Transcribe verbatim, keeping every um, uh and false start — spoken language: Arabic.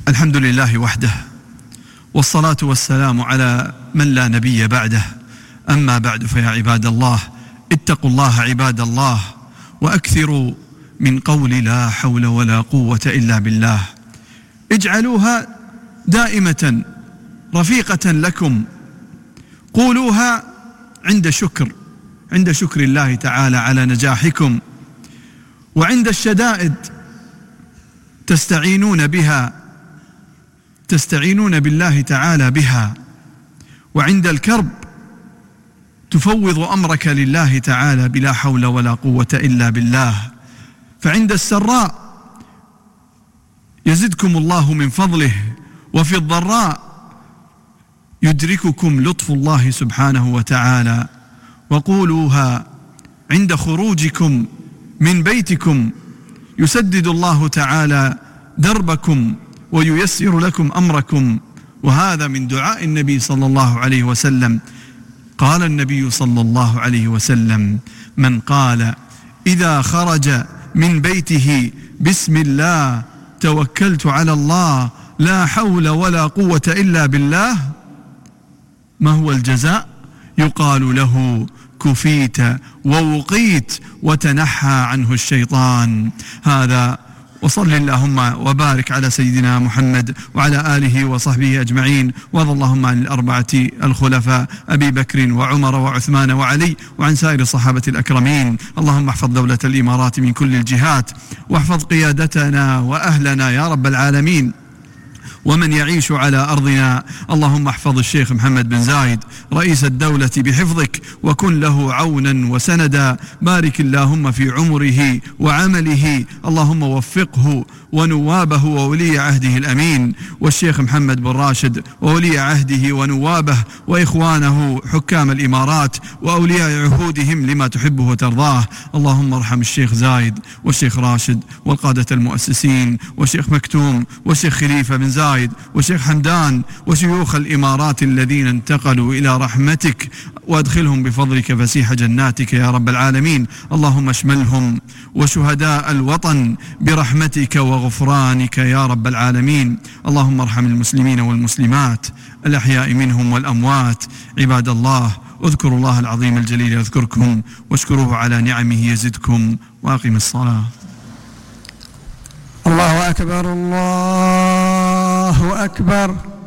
الحمد لله وحده، والصلاة والسلام على من لا نبي بعده. أما بعد، فيا عباد الله، اتقوا الله عباد الله، وأكثروا من قول لا حول ولا قوة إلا بالله. اجعلوها دائمة رفيقة لكم، قولوها عند شكر عند شكر الله تعالى على نجاحكم، وعند الشدائد تستعينون بها تستعينون بالله تعالى بها، وعند الكرب تفوض أمرك لله تعالى بلا حول ولا قوة إلا بالله. فعند السراء يزدكم الله من فضله، وفي الضراء يدرككم لطف الله سبحانه وتعالى. وقولوها عند خروجكم من بيتكم، يسدد الله تعالى دربكم وييسر لكم أمركم. وهذا من دعاء النبي صلى الله عليه وسلم. قال النبي صلى الله عليه وسلم: من قال إذا خرج من بيته بسم الله توكلت على الله لا حول ولا قوة إلا بالله، ما هو الجزاء؟ يقال له: كفيت ووقيت وتنحى عنه الشيطان. هذا، وصل اللهم وبارك على سيدنا محمد وعلى آله وصحبه أجمعين، وارض اللهم عن الأربعة الخلفاء أبي بكر وعمر وعثمان وعلي، وعن سائر الصحابة الأكرمين. اللهم احفظ دولة الإمارات من كل الجهات، واحفظ قيادتنا وأهلنا يا رب العالمين، ومن يعيش على أرضنا. اللهم احفظ الشيخ محمد بن زايد رئيس الدولة بحفظك، وكن له عونا وسندا. بارك اللهم في عمره وعمله، اللهم وفقه ونوابه وولي عهده الأمين، والشيخ محمد بن راشد وولي عهده ونوابه وإخوانه حكام الإمارات وأولياء عهودهم لما تحبه وترضاه. اللهم ارحم الشيخ زايد والشيخ راشد والقادة المؤسسين والشيخ مكتوم والشيخ خليفة بن زايد والشيخ حمدان وشيوخ الإمارات الذين انتقلوا إلى رحمتك، وادخلهم بفضلك فسيح جناتك يا رب العالمين. اللهم اشملهم وشهداء الوطن برحمتك وغفرانك يا رب العالمين. اللهم ارحم المسلمين والمسلمات الأحياء منهم والأموات. عباد الله، اذكروا الله العظيم الجليل يذكركم، واشكروه على نعمه يزدكم، وأقم الصلاة. الله أكبر، الله أكبر.